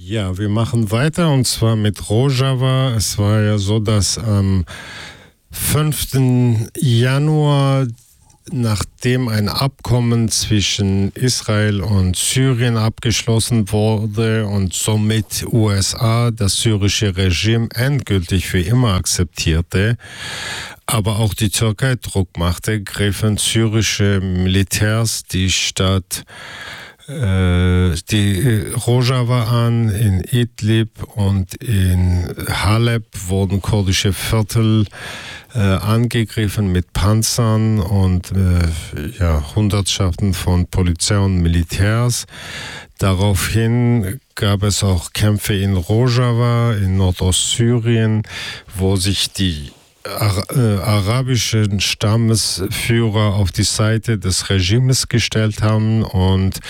Ja, wir machen weiter und zwar mit Rojava. Es war ja so, dass am 5. Januar, nachdem ein Abkommen zwischen Israel und Syrien abgeschlossen wurde und somit USA das syrische Regime endgültig für immer akzeptierte, aber auch die Türkei Druck machte, griffen syrische Militärs die Stadt Rojava an. In Idlib und in Halep wurden kurdische Viertel angegriffen mit Panzern und Hundertschaften von Polizei und Militärs. Daraufhin gab es auch Kämpfe in Rojava, in Nordostsyrien, wo sich die arabischen Stammesführer auf die Seite des Regimes gestellt haben und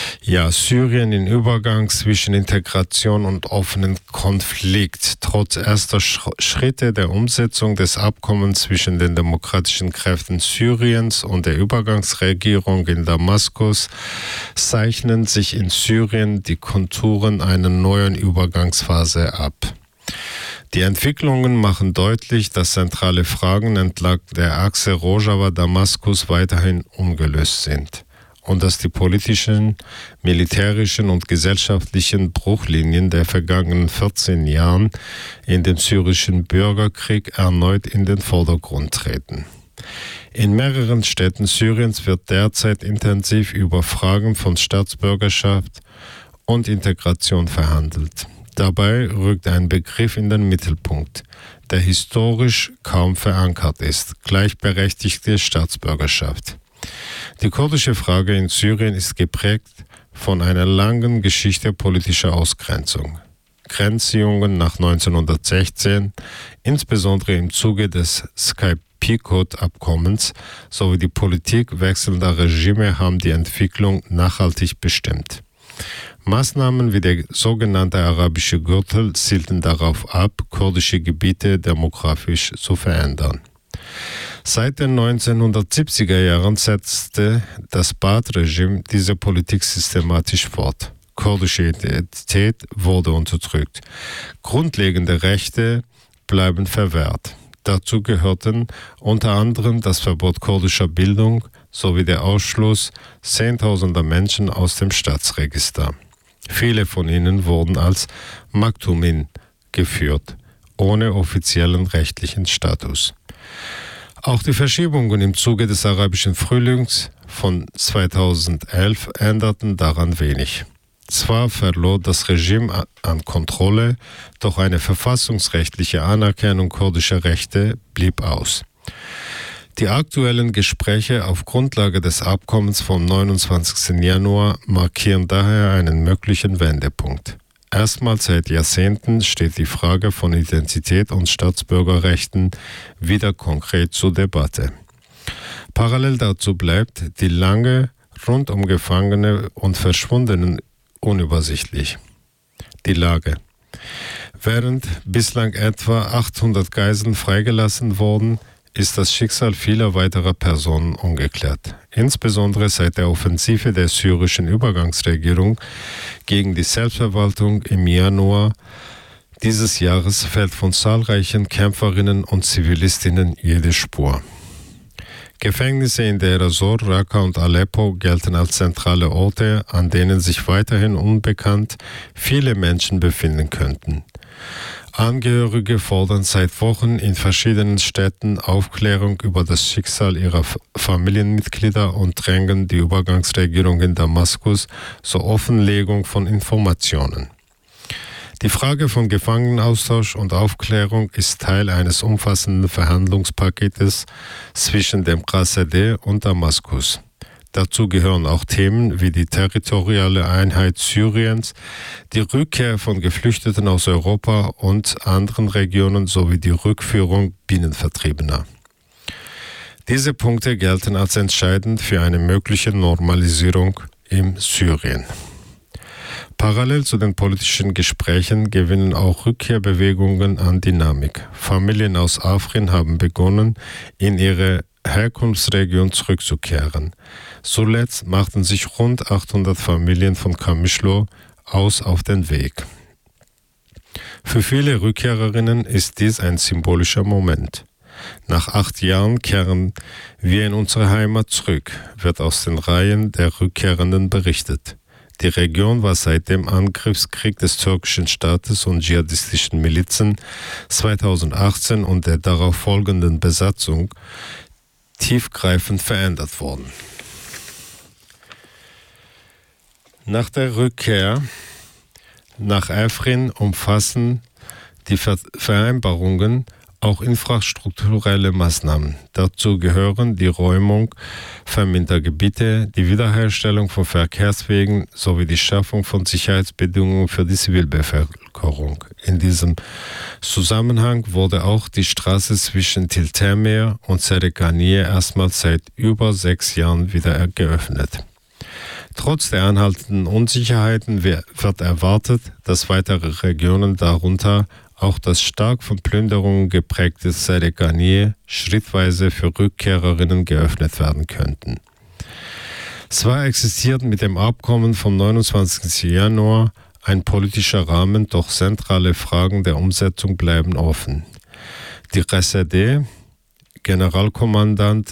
Syrien in Übergang zwischen Integration und offenen Konflikt. Trotz erster Schritte der Umsetzung des Abkommens zwischen den demokratischen Kräften Syriens und der Übergangsregierung in Damaskus zeichnen sich in Syrien die Konturen einer neuen Übergangsphase ab. Die Entwicklungen machen deutlich, dass zentrale Fragen entlang der Achse Rojava-Damaskus weiterhin ungelöst sind und dass die politischen, militärischen und gesellschaftlichen Bruchlinien der vergangenen 14 Jahren in dem syrischen Bürgerkrieg erneut in den Vordergrund treten. In mehreren Städten Syriens wird derzeit intensiv über Fragen von Staatsbürgerschaft und Integration verhandelt. Dabei rückt ein Begriff in den Mittelpunkt, der historisch kaum verankert ist: gleichberechtigte Staatsbürgerschaft. Die kurdische Frage in Syrien ist geprägt von einer langen Geschichte politischer Ausgrenzung. Grenzziehungen nach 1916, insbesondere im Zuge des Sykes-Picot-Abkommens, sowie die Politik wechselnder Regime haben die Entwicklung nachhaltig bestimmt. Maßnahmen wie der sogenannte arabische Gürtel zielten darauf ab, kurdische Gebiete demografisch zu verändern. Seit den 1970er Jahren setzte das Baath-Regime diese Politik systematisch fort. Kurdische Identität wurde unterdrückt. Grundlegende Rechte bleiben verwehrt. Dazu gehörten unter anderem das Verbot kurdischer Bildung sowie der Ausschluss zehntausender Menschen aus dem Staatsregister. Viele von ihnen wurden als Maktumin geführt, ohne offiziellen rechtlichen Status. Auch die Verschiebungen im Zuge des arabischen Frühlings von 2011 änderten daran wenig. Zwar verlor das Regime an Kontrolle, doch eine verfassungsrechtliche Anerkennung kurdischer Rechte blieb aus. Die aktuellen Gespräche auf Grundlage des Abkommens vom 29. Januar markieren daher einen möglichen Wendepunkt. Erstmals seit Jahrzehnten steht die Frage von Identität und Staatsbürgerrechten wieder konkret zur Debatte. Parallel dazu bleibt die Lage rund um Gefangene und Verschwundenen unübersichtlich. Die Lage. Während bislang etwa 800 Geiseln freigelassen wurden, ist das Schicksal vieler weiterer Personen ungeklärt. Insbesondere seit der Offensive der syrischen Übergangsregierung gegen die Selbstverwaltung im Januar dieses Jahres fällt von zahlreichen Kämpferinnen und Zivilistinnen jede Spur. Gefängnisse in Deir ez-Zor, Raqqa und Aleppo gelten als zentrale Orte, an denen sich weiterhin unbekannt viele Menschen befinden könnten. Angehörige fordern seit Wochen in verschiedenen Städten Aufklärung über das Schicksal ihrer Familienmitglieder und drängen die Übergangsregierung in Damaskus zur Offenlegung von Informationen. Die Frage von Gefangenenaustausch und Aufklärung ist Teil eines umfassenden Verhandlungspaketes zwischen dem KSD und Damaskus. Dazu gehören auch Themen wie die territoriale Einheit Syriens, die Rückkehr von Geflüchteten aus Europa und anderen Regionen sowie die Rückführung Binnenvertriebener. Diese Punkte gelten als entscheidend für eine mögliche Normalisierung in Syrien. Parallel zu den politischen Gesprächen gewinnen auch Rückkehrbewegungen an Dynamik. Familien aus Afrin haben begonnen, in ihre Herkunftsregion zurückzukehren. Zuletzt machten sich rund 800 Familien von Qamishlo aus auf den Weg. Für viele Rückkehrerinnen ist dies ein symbolischer Moment. Nach 8 Jahren kehren wir in unsere Heimat zurück, wird aus den Reihen der Rückkehrenden berichtet. Die Region war seit dem Angriffskrieg des türkischen Staates und dschihadistischen Milizen 2018 und der darauf folgenden Besatzung tiefgreifend verändert worden. Nach der Rückkehr nach Afrin umfassen die Vereinbarungen auch infrastrukturelle Maßnahmen. Dazu gehören die Räumung verminter Gebiete, die Wiederherstellung von Verkehrswegen sowie die Schaffung von Sicherheitsbedingungen für die Zivilbevölkerung. In diesem Zusammenhang wurde auch die Straße zwischen Tiltemir und Serikaniye erstmals seit über 6 Jahren wieder geöffnet. Trotz der anhaltenden Unsicherheiten wird erwartet, dass weitere Regionen, darunter auch das stark von Plünderungen geprägte Serikaniye, schrittweise für Rückkehrerinnen geöffnet werden könnten. Zwar existiert mit dem Abkommen vom 29. Januar ein politischer Rahmen, doch zentrale Fragen der Umsetzung bleiben offen. Der RSD-Generalkommandant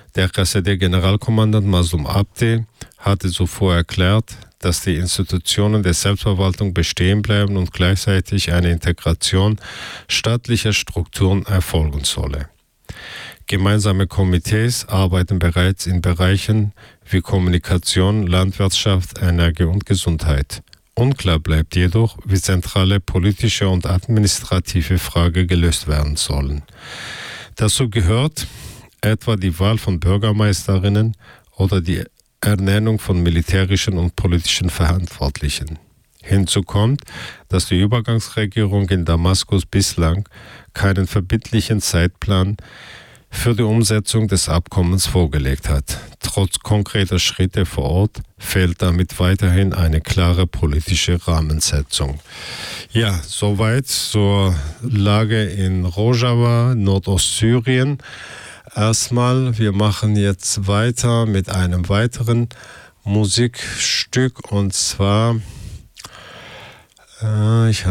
Mazlum Abdi hatte zuvor erklärt, dass die Institutionen der Selbstverwaltung bestehen bleiben und gleichzeitig eine Integration staatlicher Strukturen erfolgen solle. Gemeinsame Komitees arbeiten bereits in Bereichen wie Kommunikation, Landwirtschaft, Energie und Gesundheit. Unklar bleibt jedoch, wie zentrale politische und administrative Fragen gelöst werden sollen. Dazu gehört etwa die Wahl von Bürgermeisterinnen oder die Ernennung von militärischen und politischen Verantwortlichen. Hinzu kommt, dass die Übergangsregierung in Damaskus bislang keinen verbindlichen Zeitplan für die Umsetzung des Abkommens vorgelegt hat. Trotz konkreter Schritte vor Ort fehlt damit weiterhin eine klare politische Rahmensetzung. Ja, soweit zur Lage in Rojava, Nordostsyrien. Erstmal, wir machen jetzt weiter mit einem weiteren Musikstück und zwar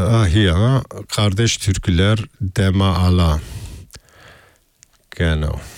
hier, Kardeş Türküler Dema Ala. Genau.